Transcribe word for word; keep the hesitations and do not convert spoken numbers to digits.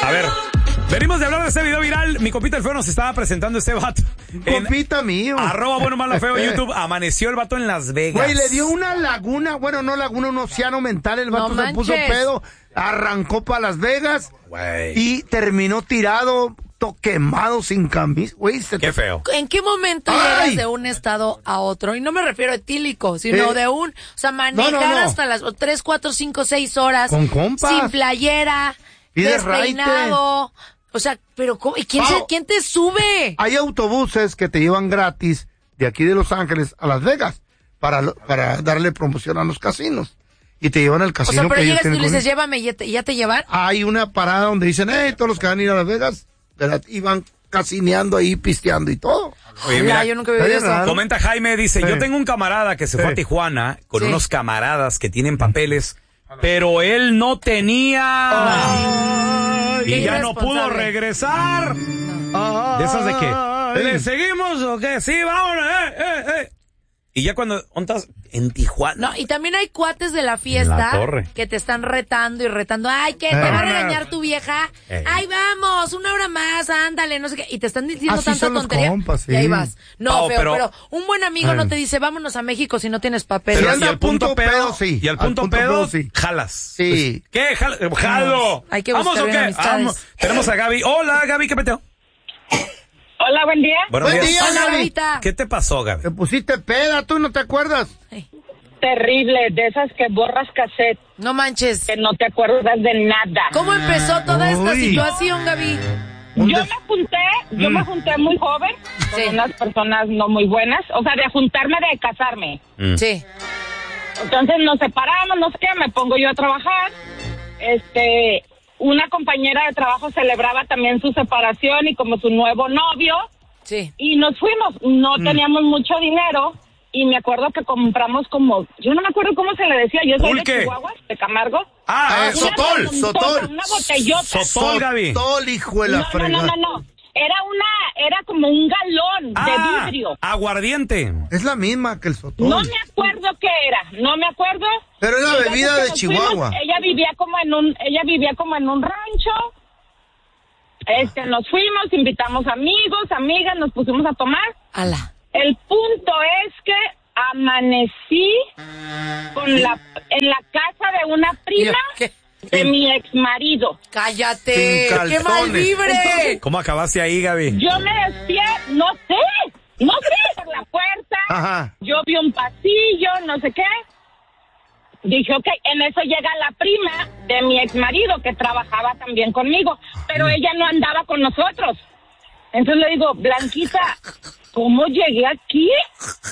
A ver, venimos de hablar de este video viral. Mi compita el feo nos estaba presentando este vato. Compita mío. Arroba bueno malo feo YouTube. Amaneció el vato en Las Vegas. Güey, le dio una laguna, bueno, no laguna, un océano mental. El vato No se puso manches. pedo, arrancó para Las Vegas Güey. y terminó tirado, to- quemado, sin camisa. Güey, se Qué te- feo. ¿En qué momento ¡Ay! llegas de un estado a otro? Y no me refiero a etílico, sino Eh, de un... O sea, manejar no, no, no. hasta las tres, cuatro, cinco, seis horas. Con compas. Sin playera. Pide despeinado. O sea, pero ¿cómo? ¿Y quién, Pao. se, quién te sube? Hay autobuses que te llevan gratis de aquí de Los Ángeles a Las Vegas para, lo- para darle promoción a los casinos. Y te llevan al O casino sea, pero que ellos llegas tú y tienen le con dices, ellos. llévame y ya te, ya te llevan. Hay una parada donde dicen, hey, todos los que van a ir a Las Vegas, ¿verdad? Y van casineando ahí, pisteando y todo. Oye, Ya, mira, yo nunca he vivido está eso. bien comenta Jaime, dice, Sí. yo tengo un camarada que se fue Sí. a Tijuana con Sí. unos camaradas que tienen papeles, pero él no tenía. Qué y ya no pudo irresponsable. regresar. ¿De esas de qué? ¿Le seguimos o qué? Sí, vámonos, eh, eh, eh. Y ya cuando ontas en Tijuana. No, y también hay cuates de la fiesta La torre. que te están retando y retando. Ay, que te Eh. va a regañar tu vieja. Eh. Ay, vamos, una hora más, ándale, no sé qué. Y te están diciendo Así tanta son los tontería. compas, sí. Y ahí vas. No, Pao, feo, pero- pero, un buen amigo Eh. no te dice, vámonos a México si no tienes papel. Pero y anda al punto, punto pedo, pedo, sí. Y al Al punto, punto pedo, pedo, sí. jalas. Sí. Pues, ¿qué? Jal- Jalo. Hay que ¿Vamos buscar o bien qué? amistades. Vamos. Tenemos a Gaby. Hola, Gaby, ¿qué peteo? Hola, buen día. Buenos Buen días. día, Hola, Gaby. Gavita. ¿Qué te pasó, Gaby? Te pusiste peda, tú no te acuerdas. Terrible, de esas que borras cassette, No manches. que no te acuerdas de nada. ¿Cómo empezó toda esta Uy. situación, Gaby? Yo ¿Dónde- me junté, yo me junté muy joven con Sí. unas personas no muy buenas, o sea, de juntarme, de casarme. Mm. Sí. Entonces nos separamos, no sé qué, me pongo yo a trabajar. Este, una compañera de trabajo celebraba también su separación y como su nuevo novio, Sí. y nos fuimos. No Mm. teníamos mucho dinero y me acuerdo que compramos como, yo no me acuerdo cómo se le decía, yo soy ¿Pulque? de Chihuahua, de Camargo. Ah, Ah, eso. Una Sotol, remontota, Sotol. Una botellota. Sotol, Gaby. Sotol, hijo de la No, no, fregada. no, no, no. Era una, era como un galón Ah, de vidrio. aguardiente. Es la misma que el Sotol. No me acuerdo qué era, no me acuerdo. Pero era Entonces, bebida que de nos Chihuahua. fuimos, ella vivía como en un, ella vivía como en un rancho. Este, nos fuimos, invitamos amigos, amigas, nos pusimos a tomar. Ala. El punto es que amanecí con la, en la casa de una prima ¿Qué? de mi ex marido. ¡Cállate! Sin ¡Qué mal calzones. vibre! ¿Cómo acabaste ahí, Gaby? Yo me despierto, no sé, no sé, por la puerta. Ajá. Yo vi un pasillo, no sé qué. Dije, ok, en eso llega la prima de mi ex marido que trabajaba también conmigo, pero ella no andaba con nosotros. Entonces le digo, Blanquita, ¿cómo llegué aquí?